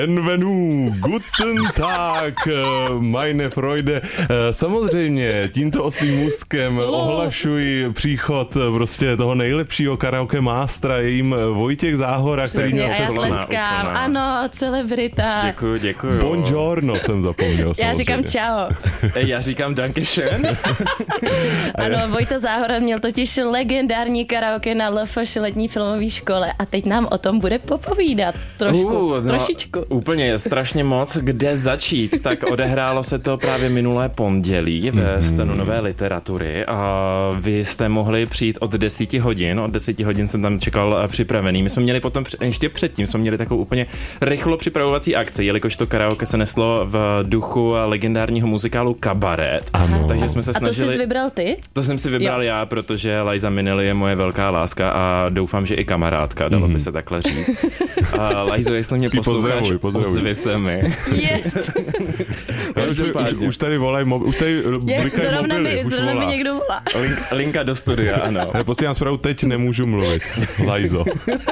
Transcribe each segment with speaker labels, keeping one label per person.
Speaker 1: Envenu, guten Tag, meine Freude. Samozřejmě tímto oslým můstkem ohlašuji příchod prostě toho nejlepšího karaoke mástra, je jim Vojtěch Záhora, který měl
Speaker 2: se sleskám. Ano, celebrita.
Speaker 3: Děkuju.
Speaker 1: Buongiorno jsem zapomněl.
Speaker 2: Já říkám čau.
Speaker 3: Já říkám dankeschön.
Speaker 2: Ano, Vojta Záhora měl totiž legendární karaoke na LFŠ letní filmové škole a teď nám o tom bude popovídat trošičku.
Speaker 3: Úplně strašně moc, kde začít. Tak odehrálo se to právě minulé pondělí ve stanu Nové literatury a vy jste mohli přijít od 10 hodin. Od 10 hodin jsem tam čekal připravený. My jsme měli potom, ještě předtím jsme měli takovou úplně rychlo připravovací akci, jelikož to karaoke se neslo v duchu legendárního muzikálu Kabaret.
Speaker 1: Ano.
Speaker 3: Takže jsme se snažili...
Speaker 2: A to jsi vybral ty?
Speaker 3: To jsem si vybral já, protože Liza Minnelli je moje velká láska a doufám, že i kamarádka, dalo by se takhle říct. Lizo, jestli mě posloucháš, ozvi se mi.
Speaker 2: Yes!
Speaker 1: Už tady volají, už tady blikají mobily.
Speaker 2: Zrovna mi někdo volá.
Speaker 3: Linka do studia, ano.
Speaker 1: Posílám zprávu, teď nemůžu mluvit. Lizo.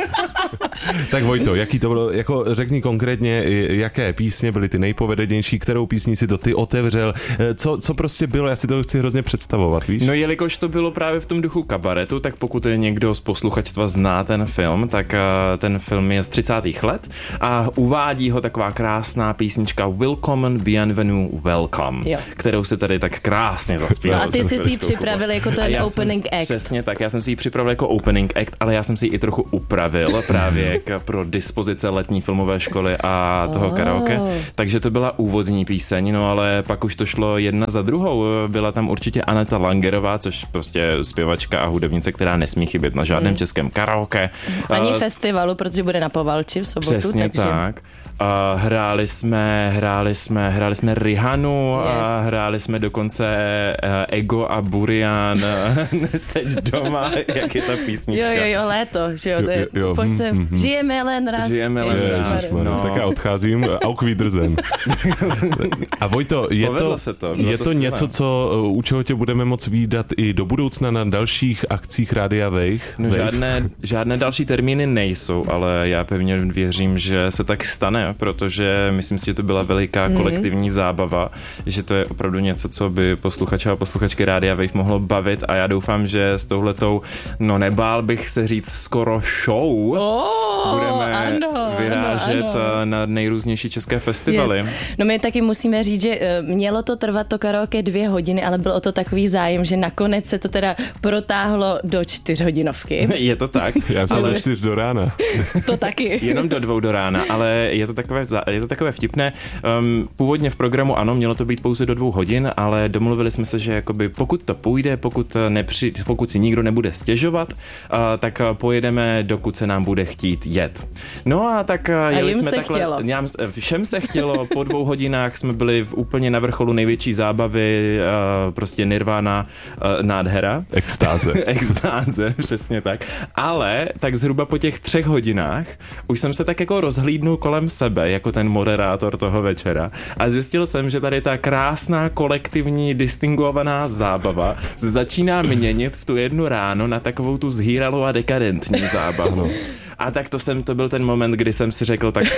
Speaker 1: Tak Vojto, jaký to bylo, jako řekni konkrétně, jaké písně byly ty nejpovedenější, kterou písní si to ty otevřel, co prostě bylo, já si to chci hrozně představovat, víš?
Speaker 3: No jelikož to bylo právě v tom duchu kabaretu, tak pokud je někdo z posluchačstva zná ten film, tak ten film je z 30. let a uvádí ho taková krásná písnička Willkommen, Bienvenue, Welcome, kterou se tady tak krásně zaspíval.
Speaker 2: A ty jsi si ji připravil jako ten opening act.
Speaker 3: Přesně tak, já jsem si ji připravil jako opening act, ale já jsem si ji i trochu upravil právě pro dispozice letní filmové školy a toho karaoke, takže to byla úvodní píseň, no ale pak už to šlo jedna za druhou. Byla tam určitě Aneta Langerová, což prostě zpěvačka a hudebnice, která nesmí chybět na žádném českém karaoke.
Speaker 2: Ani festivalu, protože bude na Povalči v sobotu.
Speaker 3: Přesně
Speaker 2: takže...
Speaker 3: tak. Hráli jsme Rihanu, a hráli jsme dokonce Ego a Burian, Neseď doma, jak je ta písnička.
Speaker 2: Jo, léto, že jo, to je, pojď se, žijeme jen raz.
Speaker 1: No. Tak já odcházím, auf Wiedersehen. A Vojto, je to něco, co, u čeho tě budeme moc vídat i do budoucna na dalších akcích Rádia Wave?
Speaker 3: No žádné další termíny nejsou, ale já pevně věřím, že se tak stane, protože myslím si, že to byla veliká kolektivní zábava, že to je opravdu něco, co by posluchače a posluchačky Rádia Wave mohlo bavit a já doufám, že s touhletou, no nebál bych se říct skoro show, budeme vyrážet na nejrůznější české festivaly.
Speaker 2: Yes. No my taky musíme říct, že mělo to trvat to karaoke 2 hodiny, ale bylo o to takový zájem, že nakonec se to teda protáhlo do 4hodinovky.
Speaker 3: Je to tak.
Speaker 1: Já jsem do 4 do rána.
Speaker 2: To taky.
Speaker 3: Jenom do 2 do rána, ale je to takové vtipné. Původně v programu ano, mělo to být pouze do 2 hodin, ale domluvili jsme se, že jakoby pokud to půjde, pokud si nikdo nebude stěžovat, tak pojedeme, dokud se nám bude chtít jet. No a tak jeli jsme takhle. Všem se chtělo, po 2 hodinách jsme byli úplně na vrcholu největší zábavy, prostě Nirvana, nádhera. Extáze, přesně tak. Ale tak zhruba po těch 3 hodinách už jsem se tak jako rozhlídnul kolem sebe, jako ten moderátor toho večera a zjistil jsem, že tady ta krásná kolektivní distinguovaná zábava začíná měnit v tu 1 ráno na takovou tu zhýralou a dekadentní zábavu. A tak to byl ten moment, kdy jsem si řekl, tak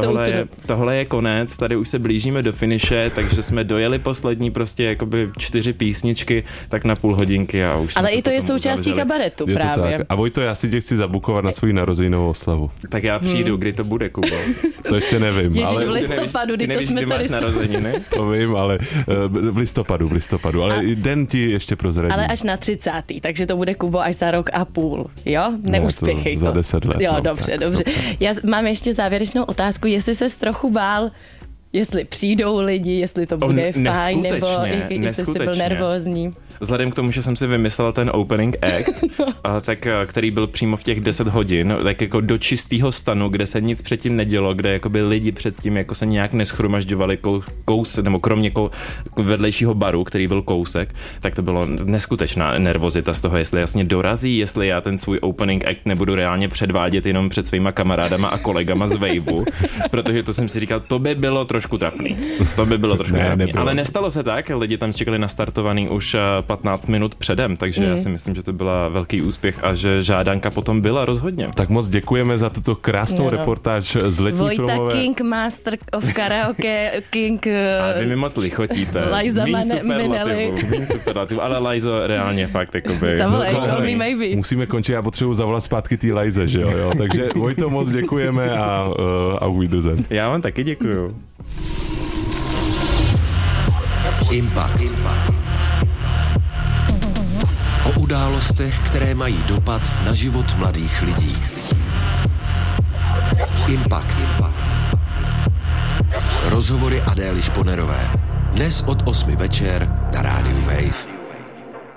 Speaker 3: tohle je konec, tady už se blížíme do finiše, takže jsme dojeli poslední prostě jakoby 4 písničky, tak na půl hodinky a už.
Speaker 2: Ale i to je součástí kabaretu
Speaker 1: je
Speaker 2: právě.
Speaker 1: To tak. A Vojto, já si tě chci zabukovat na svou narozeninovou oslavu.
Speaker 3: Tak já přijdu, kdy to bude, Kubo.
Speaker 1: To ještě nevím.
Speaker 2: Ježiš,
Speaker 1: ale
Speaker 2: v listopadu, kdy to jsme tady.
Speaker 3: Narozeniny?
Speaker 1: To vím, ale v listopadu, ale den ti ještě prozradím.
Speaker 2: Ale až na 30. takže to bude, Kubo, až za 1,5 roku, jo? Neuspěchej to.
Speaker 1: Za 10 let.
Speaker 2: Jo, dobře. Já mám ještě závěrečnou otázku, jestli ses trochu bál, jestli přijdou lidi, jestli to bude fajn, nebo jestli jsi byl nervózní.
Speaker 3: Vzhledem k tomu, že jsem si vymyslel ten opening act, tak, který byl přímo v těch 10 hodin, tak jako do čistého stanu, kde se nic předtím nedělo, kde jakoby lidi předtím jako se nějak neschromažďovali nebo kromě vedlejšího baru, který byl kousek, tak to bylo neskutečná nervozita z toho, jestli jasně dorazí, jestli já ten svůj opening act nebudu reálně předvádět jenom před svýma kamarádama a kolegama z Waveu, protože to jsem si říkal, to by bylo trošku trošku trapný. To by bylo trošku trapný. Ale nestalo se tak, lidi tam čekali nastartovaný už 15 minut předem, takže já si myslím, že to byla velký úspěch a že žádanka potom byla rozhodně.
Speaker 1: Tak moc děkujeme za tuto krásnou reportáž z letní
Speaker 2: Vojta
Speaker 1: filmové.
Speaker 2: King, Master of Karaoke, King...
Speaker 3: A vy mi moc lichotíte.
Speaker 2: Liza
Speaker 3: Míň superlativu, ale Lizo reálně fakt jakoby...
Speaker 2: Zavolej, call me maybe.
Speaker 1: Musíme končit, já potřebuji zavolat zpátky tý Lize, že jo? Takže Vojto, moc děkujeme a auf Wiedersehen.
Speaker 3: Já vám taky děkuju.
Speaker 4: Impact. O událostech, které mají dopad na život mladých lidí. Impact. Rozhovory Adély Šponerové. Dnes od 8 večer na rádiu Wave.